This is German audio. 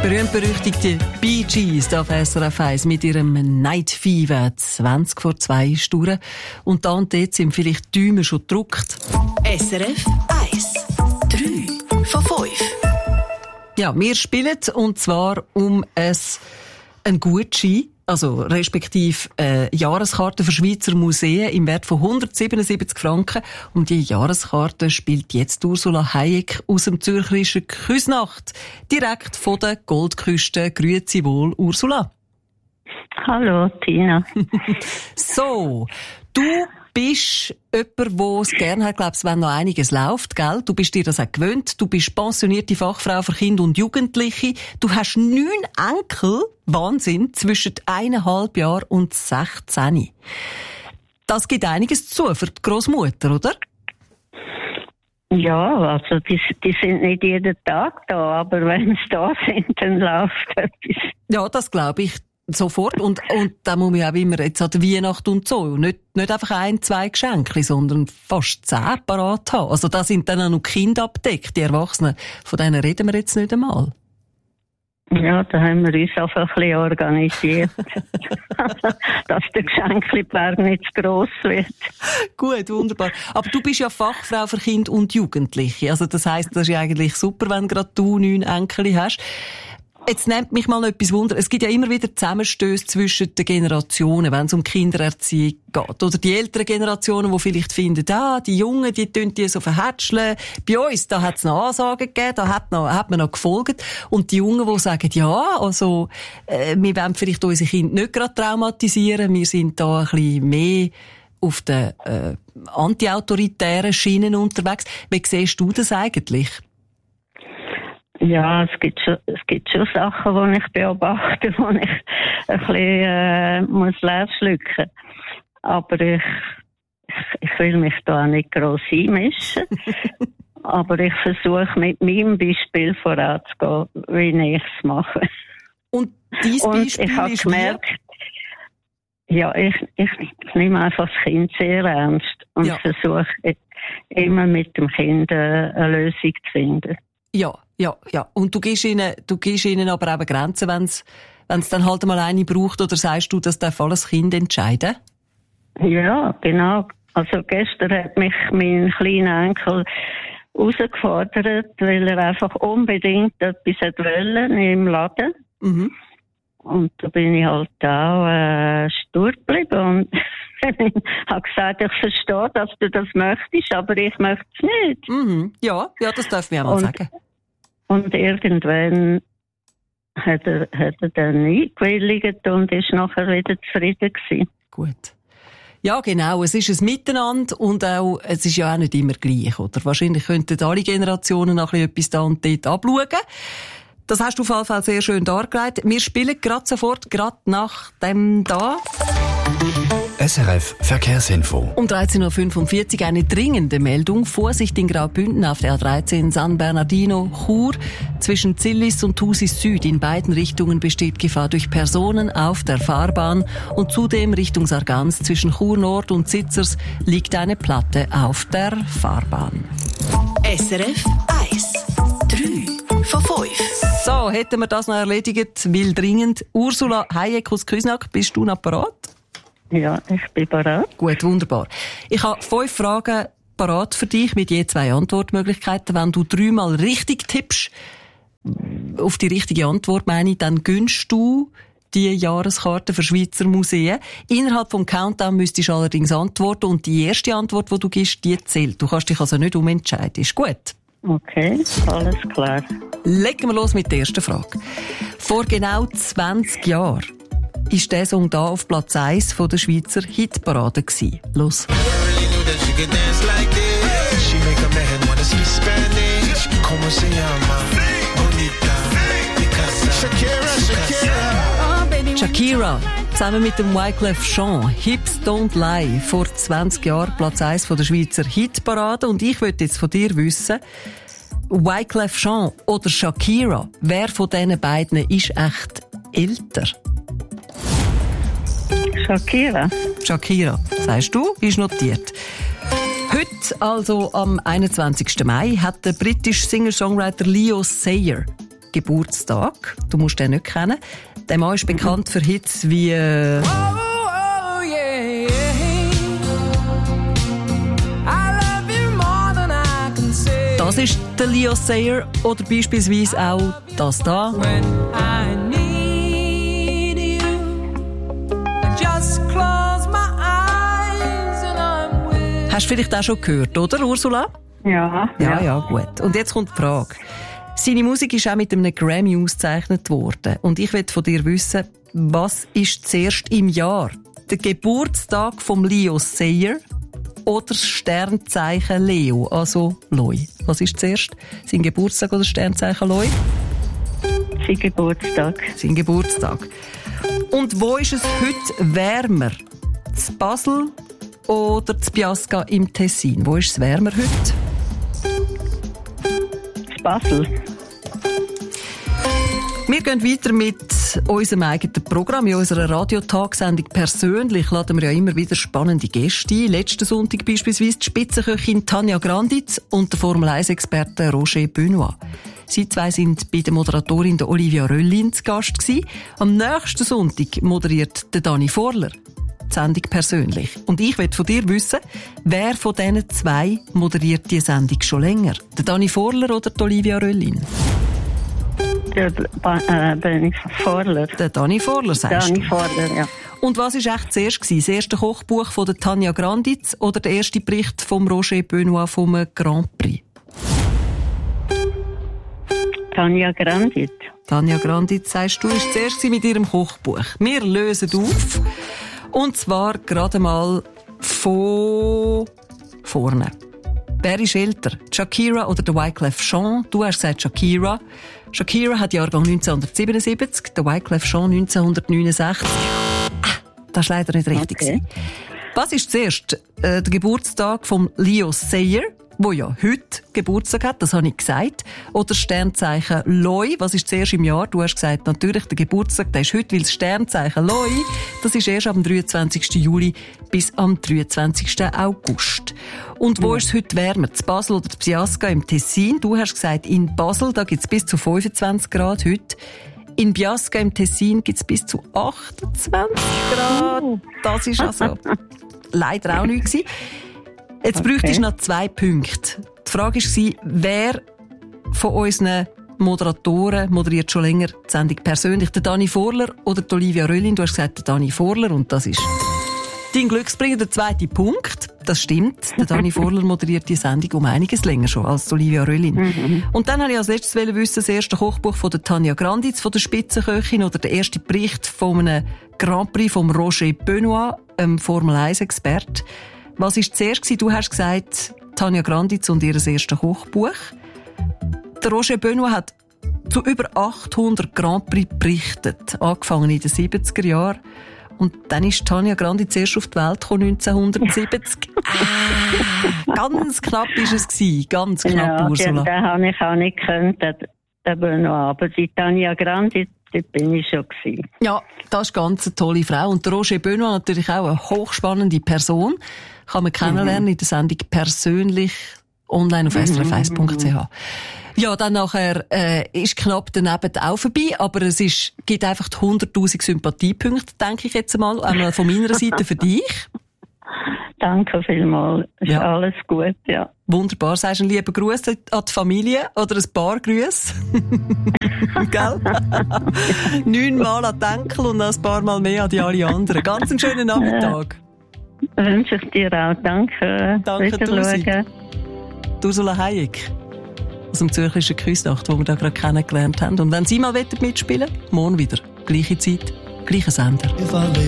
berühmt-berüchtigte Bee Gees auf SRF 1 mit ihrem Night Fever 20 vor 2 Stunden. Und da und dort sind vielleicht die Däume schon gedruckt. SRF 1. 3 von 5. Ja, wir spielen, und zwar um ein Gutschein, also respektive Jahreskarte für Schweizer Museen im Wert von 177 Franken. Um die Jahreskarte spielt jetzt Ursula Hayek aus dem zürcherischen Küsnacht, direkt von der Goldküste. Grüezi wohl, Ursula. Hallo, Tina. So, du bist jemand, der es gerne hat, glaubst, wenn noch einiges läuft, gell? Du bist dir das auch gewöhnt. Du bist pensionierte Fachfrau für Kinder und Jugendliche. Du hast 9 Enkel. Wahnsinn. Zwischen 1,5 Jahren und 16. Das gibt einiges zu für die Grossmutter, oder? Ja, also die sind nicht jeden Tag da, aber wenn sie da sind, dann läuft etwas. Ja, das glaube ich sofort. Und da muss man auch immer jetzt an der Weihnacht und so nicht einfach 1, 2 Geschenke, sondern fast 10 parat haben. Also da sind dann auch noch Kinder abgedeckt, die Erwachsenen. Von denen reden wir jetzt nicht einmal. Ja, da haben wir uns auch ein bisschen organisiert, dass der Geschenkleberg nicht zu gross wird. Gut, wunderbar. Aber du bist ja Fachfrau für Kinder und Jugendliche. Also das heisst, das ist ja eigentlich super, wenn gerade du 9 Enkel hast. Jetzt nimmt mich mal etwas Wunder. Es gibt ja immer wieder Zusammenstöße zwischen den Generationen, wenn es um Kindererziehung geht. Oder die älteren Generationen, die vielleicht finden, die Jungen, die tun die so verhätscheln. Bei uns, da hat es noch Ansagen gegeben, da hat man noch gefolgt. Und die Jungen, die sagen, wir wollen vielleicht unsere Kinder nicht gerade traumatisieren, wir sind da ein bisschen mehr auf den anti-autoritären Schienen unterwegs. Wie siehst du das eigentlich? Ja, es gibt schon Sachen, die ich beobachte, wo ich ein bisschen muss leer schlucken. Aber ich will mich da auch nicht gross einmischen. Aber ich versuche mit meinem Beispiel voranzugehen, wie ich es mache. Und dieses Beispiel ich habe ist gemerkt, ja, ich nehme einfach das Kind sehr ernst und versuche immer mit dem Kind eine Lösung zu finden. Ja. Und du gibst ihnen aber eben Grenzen, wenn es dann halt mal eine braucht, oder sagst du, das darf alles Kind entscheiden? Ja, genau. Also gestern hat mich mein kleiner Enkel herausgefordert, weil er einfach unbedingt etwas wollte im Laden. Mhm. Und da bin ich halt auch stur geblieben und habe gesagt, ich verstehe, dass du das möchtest, aber ich möchte es nicht. Mhm. Ja, das darf man auch mal sagen. Und irgendwann hat er dann eingewilligt und ist nachher wieder zufrieden gewesen. Gut. Ja, genau. Es ist ein Miteinander und auch, es ist ja auch nicht immer gleich, oder? Wahrscheinlich könnten alle Generationen noch etwas da und dort abschauen. Das hast du auf jeden Fall sehr schön dargelegt. Wir spielen gerade sofort, gerade nach dem da. SRF Verkehrsinfo. Um 13.45 Uhr eine dringende Meldung. Vorsicht in Graubünden auf der A13 San Bernardino, Chur. Zwischen Zillis und Thusis Süd in beiden Richtungen besteht Gefahr durch Personen auf der Fahrbahn. Und zudem Richtung Sargans zwischen Chur Nord und Sitzers liegt eine Platte auf der Fahrbahn. SRF 1. 3 von 5. So, hätten wir das noch erledigt, weil dringend. Ursula Hayek aus Küsnacht, bist du noch parat? Ja, ich bin parat. Gut, wunderbar. Ich habe 5 Fragen parat für dich mit je 2 Antwortmöglichkeiten. Wenn du 3-mal richtig tippst, auf die richtige Antwort meine ich, dann gönnst du die Jahreskarte für Schweizer Museen. Innerhalb vom Countdown müsstest du allerdings antworten und die erste Antwort, die du gibst, die zählt. Du kannst dich also nicht umentscheiden. Ist gut? Okay, alles klar. Legen wir los mit der ersten Frage. Vor genau 20 Jahren ist der Song da auf Platz 1 von der Schweizer Hitparade gewesen. Los. Shakira, zusammen mit dem Wyclef Jean, Hips Don't Lie, vor 20 Jahren Platz 1 von der Schweizer Hitparade. Und ich möchte jetzt von dir wissen, Wyclef Jean oder Shakira, wer von diesen beiden ist echt älter? Shakira, sagst du, ist notiert. Heute, also am 21. Mai, hat der britische Singer-Songwriter Leo Sayer Geburtstag. Du musst den nicht kennen. Der Mann ist bekannt für Hits wie das ist der Leo Sayer oder beispielsweise auch das da. Hast du vielleicht auch schon gehört, oder Ursula? Ja. Ja, gut. Und jetzt kommt die Frage. Seine Musik ist auch mit einem Grammy ausgezeichnet worden. Und ich will von dir wissen, was ist zuerst im Jahr? Der Geburtstag vom Leo Sayer oder das Sternzeichen Leo, also Loi? Was ist zuerst? Sein Geburtstag oder das Sternzeichen Loi? Sein Geburtstag. Sein Geburtstag. Und wo ist es heute wärmer? Z Basel oder z Biasca im Tessin? Wo ist es wärmer heute? Z Basel. Wir gehen weiter mit unserem eigenen Programm. In unserer Radiotagsendung «Persönlich» laden wir ja immer wieder spannende Gäste ein. Letzten Sonntag beispielsweise die Spitzenköchin Tanja Granditz und der Formel-1-Experte Roger Benoit. Sie zwei sind bei der Moderatorin der Olivia Röllin zu Gast gewesen. Am nächsten Sonntag moderiert der Dani Vorler die Sendung «Persönlich». Und ich will von dir wissen, wer von diesen zwei moderiert die Sendung schon länger? Der Dani Vorler oder die Olivia Röllin? Der Dani Vorler. Der Dani Vorler, sagst du? Dani Vorler, ja. Und was war echt zuerst gewesen? Das erste Kochbuch von der Tanja Granditz oder der erste Bericht vom Roger Benoit vom Grand Prix? Tanja Granditz. Tanja Granditz, sagst du, ist zuerst mit ihrem Kochbuch. Wir lösen auf. Und zwar gerade mal von vorne. Wer ist älter? Shakira oder der Wyclef Jean? Du hast gesagt Shakira. Shakira hat Jahrgang 1977, der Wyclef Jean 1969. Das war leider nicht richtig. Okay. Was ist zuerst? Der Geburtstag vom Leo Sayer, der ja heute Geburtstag hat, das habe ich gesagt. Oder Sternzeichen Loi, was ist zuerst im Jahr? Du hast gesagt, natürlich der Geburtstag, der ist heute, weil das Sternzeichen Loi, das ist erst am 23. Juli bis am 23. August. Und wo ist es heute wärmer? Zu Basel oder zu Biasca im Tessin? Du hast gesagt, in Basel, da gibt es bis zu 25 Grad heute. In Biasca im Tessin gibt es bis zu 28 Grad. Das ist also leider auch nichts gewesen. Jetzt bräuchte ich noch 2 Punkte. Die Frage war, wer von unseren Moderatoren moderiert schon länger die Sendung «Persönlich»? Der Dani Vorler oder die Olivia Röllin? Du hast gesagt, der Dani Vorler, und das ist dein Glücksbringer, der 2. Punkt. Das stimmt. Der Dani Vorler moderiert die Sendung um einiges länger schon als die Olivia Röllin. Und dann wollte ich als letztes wissen, das erste Kochbuch von der Tanja Granditz, von der Spitzenköchin, oder der erste Bericht von einem Grand Prix vom Roger Benoit, Formel-1-Experte. Was war zuerst? Du hast gesagt, Tanja Granditz und ihr erstes Kochbuch. Der Roger Benoit hat zu über 800 Grand Prix berichtet, angefangen in den 70er Jahren. Und dann ist Tanja Granditz erst auf die Welt gekommen, 1970. Ganz knapp war es gewesen, ganz knapp, ja, Ursula. Den habe ich auch nicht gekannt, den Benoit. Aber die Tanja Granditz, dort bin ich schon gewesen. Ja, das ist ganz eine tolle Frau. Und der Roger Benoit natürlich auch eine hochspannende Person. Kann man kennenlernen in der Sendung «Persönlich» online auf srf1.ch. Ja, dann nachher ist knapp daneben auch vorbei, aber es gibt einfach 100'000 Sympathiepunkte, denke ich jetzt einmal, einmal von meiner Seite für dich. Danke vielmals, ist ja alles gut, ja. Wunderbar, sagst du einen lieben Gruß an die Familie oder ein paar Grüße? Gell? 9-mal an die Enkel und ein paar Mal mehr an die alle anderen. Ganz einen schönen Nachmittag. Wünsche ich dir auch. Danke. Danke, Ursula Hayek aus dem Zürcherischen Küsnacht, die wir da gerade kennengelernt haben. Und wenn Sie mal mitspielen wollen, morgen wieder. Gleiche Zeit, gleicher Sender.